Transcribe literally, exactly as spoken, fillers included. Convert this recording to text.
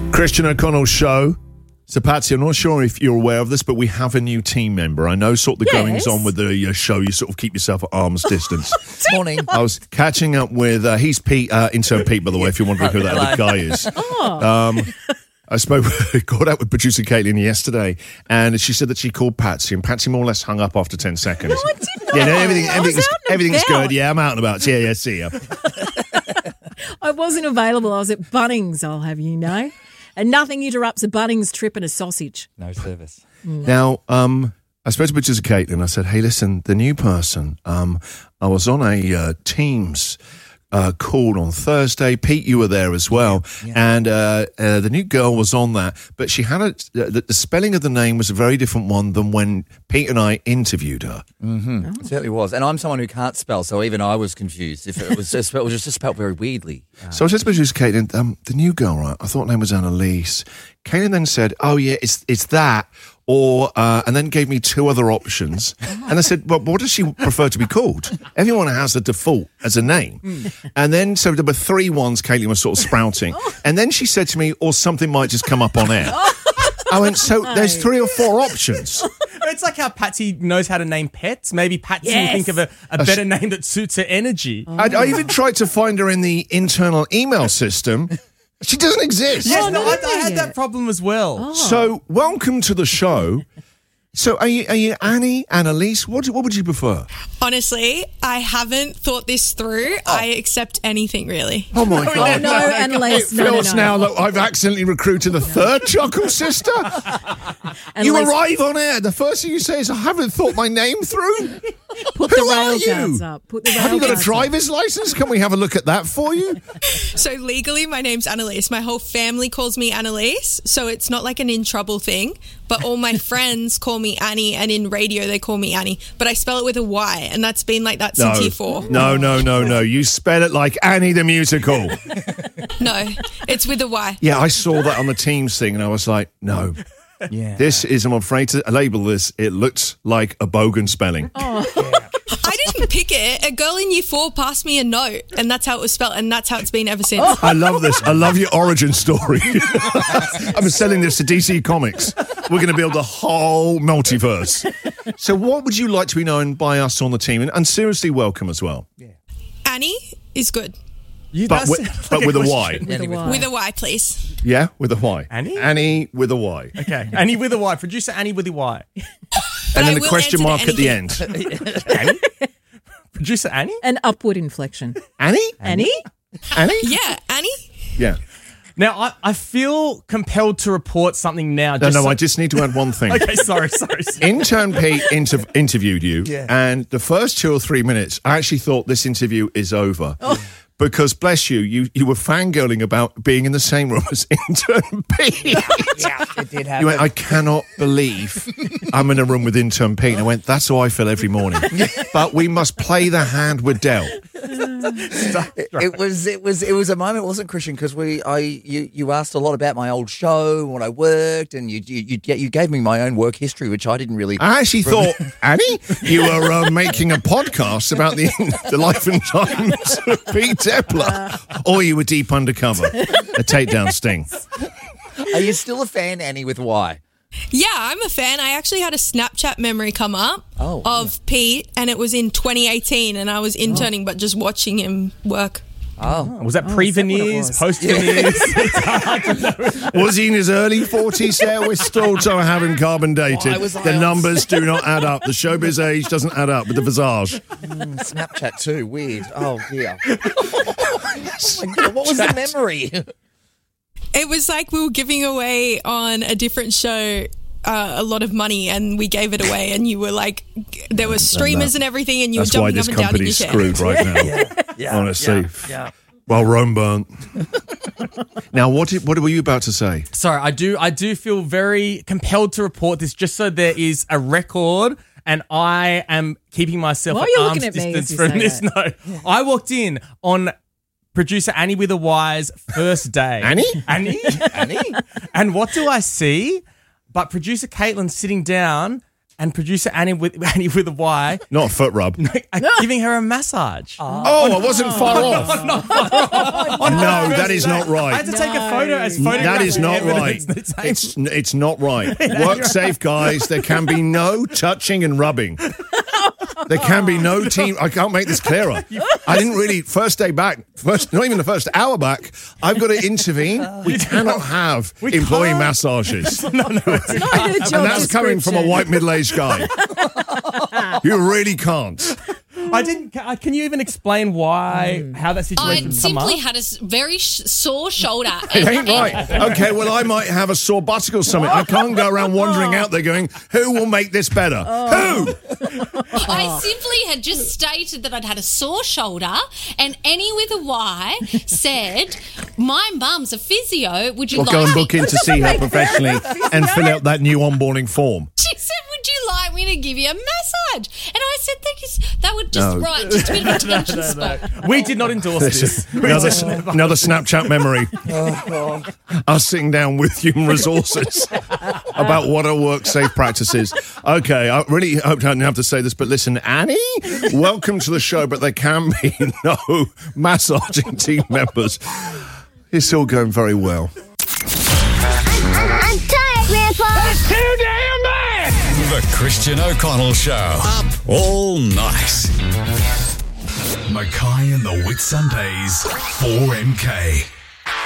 Christian O'Connell's show. So, Patsy, I'm not sure if you're aware of this, but we have a new team member. I know sort of the Yes. goings on with the uh, show. You sort of keep yourself at arm's distance. Morning. I was catching up with, uh, he's Pete, uh, intern Pete, by the way, if you're wondering who that other guy is. Oh. Um, I spoke, caught out with producer Caitlin yesterday, and she said that she called Patsy, and Patsy more or less hung up after ten seconds. No, I didn't. Yeah, no, everything, I was everything's, out and everything's about. good. Yeah, I'm out and about. Yeah, yeah, see ya. I wasn't available. I was at Bunnings, I'll have you know. And nothing interrupts a Bunnings trip and a sausage. No service. Now, um, I spoke to producer Caitlin. I said, hey, listen, the new person, um, I was on a uh, Teams uh, call on Thursday. Pete, you were there as well. Yeah. And uh, uh, the new girl was on that. But she had a, the, the spelling of the name was a very different one than when Pete and I interviewed her. Mm-hmm. It certainly was. And I'm someone who can't spell, so even I was confused. If it was just, it was just spelled very weirdly. Uh, So I said to producer Caitlin, um, the new girl, right? I thought her name was Annalise. Caitlin then said, oh, yeah, it's it's that. Or, uh, and then gave me two other options. And I said, well, what does she prefer to be called? Everyone has a default as a name. And then, so there were three ones Caitlin was sort of sprouting. And then she said to me, or something might just come up on air. I went, so there's three or four options. It's like how Patsy knows how to name pets. Maybe Patsy Yes. will think of a, a better name that suits her energy. I, I even tried to find her in the internal email system. She doesn't exist. Yes, Oh, no, no, I, no, I had yeah. that problem as well. So, welcome to the show. So, are you, are you Annie, Annalise? What, do- what would you prefer? Honestly, I haven't thought this through. I accept anything, really. Oh, my God. Oh, no, Annalise. It No, no, feels no. now that I've accidentally recruited a third Chuckle sister. You Annalise, arrive on air. The first thing you say is, I haven't thought my name through. Put Who the are rail you? guards up. Put the rail Have you got a guards up. driver's license? Can we have a look at that for you? So legally, my name's Annalise. My whole family calls me Annalise, so it's not like an in trouble thing. But all my friends call me Annie, and in radio they call me Annie. But I spell it with a Y, and that's been like that since year four. No, no, no, no. You spell it like Annie the musical. No, it's with a Y. Yeah, I saw that on the Teams thing, and I was like, no. yeah. This is, I'm afraid to label this, it looks like a bogan spelling. I didn't pick it. A girl in year four passed me a note, and that's how it was spelled, and that's how it's been ever since. I love this. I love your origin story. I'm selling this to D C Comics. We're going to build a whole multiverse. So what would you like to be known by us on the team? And, and seriously, welcome as well. Annie is good. You, But that with, sounds but like with a question. Y. With a Anyway. Y. With a Y, please. Yeah, with a Y. Annie? Annie with a Y. Okay, Annie with a Y. Producer Annie with a Y. And I then a will question answer mark to at the end. Annie? Producer Annie? An upward inflection. Annie? Annie? Annie? Yeah, Annie? Yeah. Now, I, I feel compelled to report something now. No, just no, so- I just need to add one thing. Okay, sorry, sorry. sorry. Intern Pete inter- interviewed you, Yeah. and the first two or three minutes, I actually thought this interview is over. Oh. Because, bless you, you, you were fangirling about being in the same room as Intern Pete. Yeah, it did happen. You went, I cannot believe I'm in a room with Intern Pete. And I went, that's how I feel every morning. But we must play the hand we're dealt. It, it was it was it was a moment, wasn't it, Christian? Because we I you, you asked a lot about my old show, when I worked, and you you you, get, you gave me my own work history, which I didn't really. I actually thought, Annie, you were uh, making a podcast about the, the life and times of Pete Tepler. Or you were deep undercover. A takedown sting. Are you still a fan, Annie, with Y? Yeah, I'm a fan. I actually had a Snapchat memory come up Oh, of Pete, and it was in twenty eighteen, and I was interning, but just watching him work. Oh, Was that Oh, pre-veneers, is that what post-veneers? Was he in his early forties there? We're still so having carbon dated. Why was I The on- numbers do not add up. The showbiz age doesn't add up with the visage. mm, Snapchat too. Weird. Oh dear. Oh, my God, what was the memory? It was like we were giving away on a different show uh, a lot of money, and we gave it away, and you were like, there were streamers and everything, and you That's were why jumping this up and down in your company's chair. screwed right now. Yeah, Honestly. Yeah. yeah. Well, Rome burnt. Now, what did, what were you about to say? Sorry, I do I do feel very compelled to report this just so there is a record, and I am keeping myself Why are at you arm's looking at me distance as you from say this. that? No, I walked in on producer Annie with a Y's first day. Annie? Annie? Annie? And what do I see? But producer Caitlin sitting down and producer Annie with Annie with a Y Not a foot rub. giving her a massage. Oh, I wasn't far off. No, that is not I right. had to take a photo as photographic That is not evidence right. that it's- It's it's not right. Work safe, guys. There can be no touching and rubbing. There can be no team. I can't make this clearer. I didn't really first day back. First, not even the first hour back. I've got to intervene. We cannot have employee can't. massages, Not in a job and that's coming from a description. white middle-aged guy. You really can't. I didn't. ca- Can you even explain why, how that I situation come simply up? had a s- very sh- sore shoulder. It ain't right. Okay, well, I might have a sore buttock or something. I can't go around wandering out there going, who will make this better? Who? I simply had just stated that I'd had a sore shoulder, and Annie with a Y said, "My mum's a physio. Would you We'll like?" go and me-" book in to see her professionally and fill out that new onboarding form. She said, "Would you like me to give you a massage?" And I said, "Thank you. s- That would just No. right, just a bit of attention spot." We did not endorse this. Another, another Snapchat memory. Us sitting down with human resources about what are work safe practices. Okay, I really hope I don't have to say this, but listen, Annie, welcome to the show, but there can be no massaging team members. It's all going very well. I'm tired, Grandpa. Too damn bad! The Christian O'Connell Show. Up all night. Mackay and the Whitsundays. four M K.